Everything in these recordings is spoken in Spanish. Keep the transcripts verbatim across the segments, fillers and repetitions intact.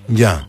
Ya.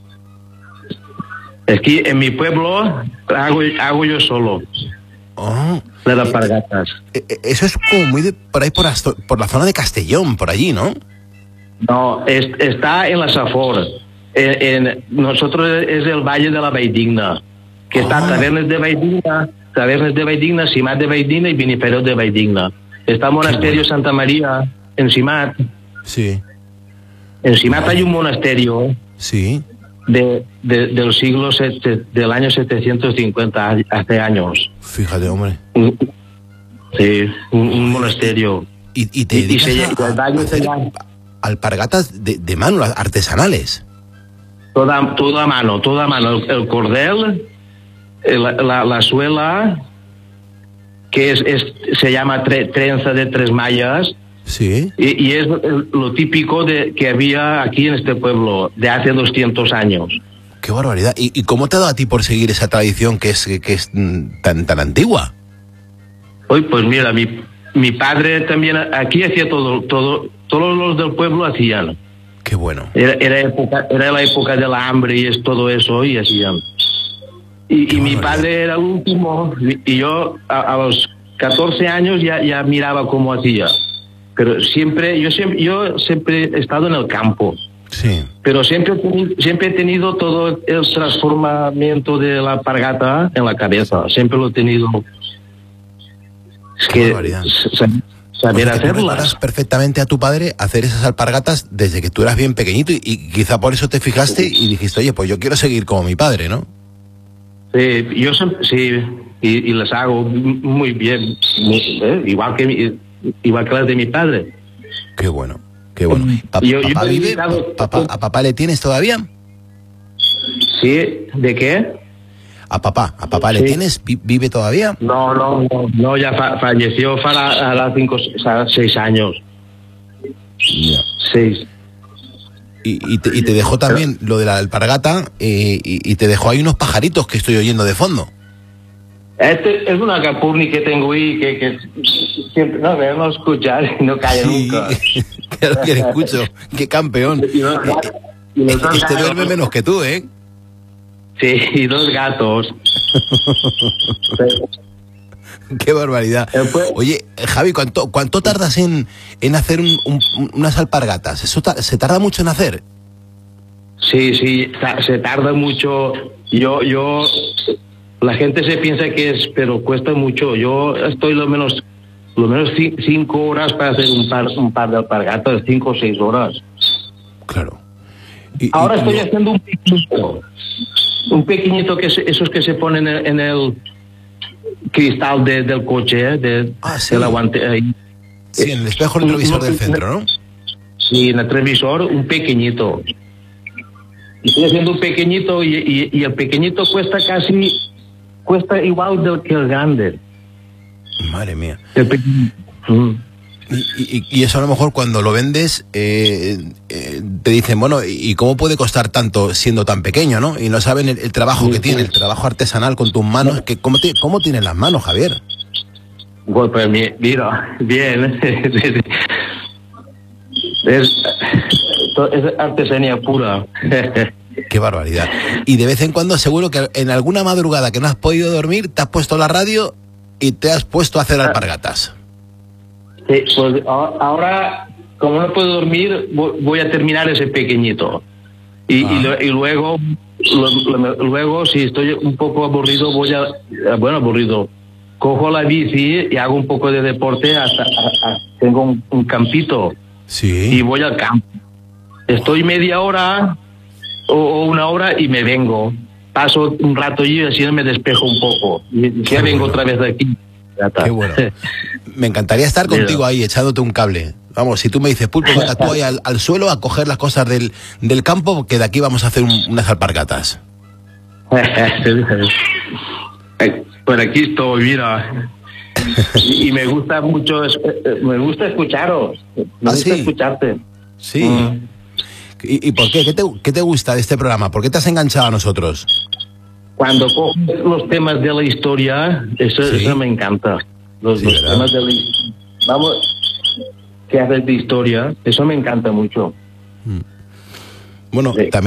Es que en mi pueblo hago, hago yo solo. Oh. De las alpargatas. Eso es como muy de por ahí, por, Asto, por la zona de Castellón, por allí, ¿no? No, es, está en la Safor. En, en, nosotros es el Valle de la Valldigna, que oh. está Tavernes de Valldigna, Tavernes de Valldigna, Simat de Valldigna y Beniferot de Valldigna. Está Monasterio bueno. Santa María en Simat. Sí. En Simat oh. hay un monasterio. Sí. De, de, del siglo sete, del año setecientos cincuenta, hace años. Fíjate, hombre. Sí, un, un monasterio. Y, y te y, y se, a, a, a hacer alpargatas de, de mano, artesanales. Toda, toda mano, toda mano. El, el cordel, el, la, la suela, que es, es se llama tre, trenza de tres mallas. Sí. Y, y es lo típico de que había aquí en este pueblo de hace doscientos años. ¡Qué barbaridad! ¿Y, y cómo te ha dado a ti por seguir esa tradición que es, que es tan, tan antigua? Hoy, pues mira, mi, mi padre también aquí hacía todo, todo, todos los del pueblo hacían. ¡Qué bueno! Era, era, época, era la época del hambre y es todo eso y hacían. Y, y mi padre era el último y yo a, a los catorce años ya, ya miraba cómo hacía. Pero siempre, yo siempre, yo siempre he estado en el campo. Sí. Pero siempre, siempre he tenido todo el transformamiento de la alpargata en la cabeza. Siempre lo he tenido. Es Qué que saber hacerlas. Perfectamente a tu padre hacer esas alpargatas desde que tú eras bien pequeñito y, y quizá por eso te fijaste y dijiste, oye, pues yo quiero seguir como mi padre, ¿no? Sí, yo sí, y, y las hago muy bien, muy, eh, igual que mi, igual que las de mi padre. Qué bueno, qué bueno. Pa yo, ¿Papá yo vive? Pa papá, ¿A papá le tienes todavía? Sí, ¿de qué? ¿A papá? ¿A papá sí. le tienes? ¿Vive todavía? No, no, no, no ya fa falleció a las cinco, a seis años. Yeah. Seis. Y, y, te, y te dejó también lo de la alpargata eh, y, y te dejó ahí unos pajaritos que estoy oyendo de fondo. Este es una capurni que tengo ahí que, que siempre no me vamos a escuchar y no calla sí. nunca. Claro que le escucho. Qué campeón. Y los, y los dos este duerme menos que tú, ¿eh? Sí, y dos gatos. Qué barbaridad. Oye, Javi, ¿cuánto, cuánto tardas en, en hacer un, un, unas alpargatas? ¿Eso ta se tarda mucho en hacer? Sí, sí, se tarda mucho. Yo, yo, la gente se piensa que es, pero cuesta mucho. Yo estoy lo menos, lo menos cinco horas para hacer un par, un par de alpargatas, cinco o seis horas. Claro. Y, Ahora y, estoy no... haciendo un pequeñito, un pequeñito que es, esos que se ponen en el, en el cristal de, del coche, de, ah, sí. del aguante. Eh, sí, en el espejo retrovisor del centro, ¿no? Sí, en el televisor, un pequeñito. Estoy haciendo un pequeñito y, y, y el pequeñito cuesta casi, cuesta igual del que el grande. Madre mía. El mm. y, y, y eso a lo mejor cuando lo vendes eh, eh, te dicen, bueno, ¿y cómo puede costar tanto siendo tan pequeño, no? Y no saben el, el trabajo sí, que tiene, el trabajo artesanal con tus manos. Que, ¿cómo, te, ¿Cómo tienen las manos, Javier? Bueno, pues mira, bien. Es, es artesanía pura. Qué barbaridad. Y de vez en cuando seguro que en alguna madrugada que no has podido dormir te has puesto la radio y te has puesto a hacer alpargatas. Sí, pues ahora, como no puedo dormir, voy a terminar ese pequeñito. Y, ah. y, lo, y luego, lo, lo, luego, si estoy un poco aburrido, voy a, bueno, aburrido, cojo la bici y hago un poco de deporte hasta, hasta tengo un, un campito. Sí. Y voy al campo. Estoy media hora o, o una hora y me vengo. Paso un rato y así me despejo un poco. Y ya vengo bueno. otra vez de aquí. Qué bueno. Me encantaría estar contigo ahí echándote un cable. Vamos, si tú me dices, Pulpo, vete tú ahí al, al suelo a coger las cosas del, del campo, que de aquí vamos a hacer un, unas alpargatas. Por aquí estoy, mira. Y, y me gusta mucho, me gusta escucharos. Me ¿Ah, gusta sí? escucharte. Sí. Mm. ¿Y, ¿Y por qué? ¿Qué te, ¿Qué te gusta de este programa? ¿Por qué te has enganchado a nosotros? Cuando coges los temas de la historia, eso, ¿sí? Eso me encanta. Los, sí, los temas de la vamos, que haces de historia, eso me encanta mucho. Mm. Bueno, sí. También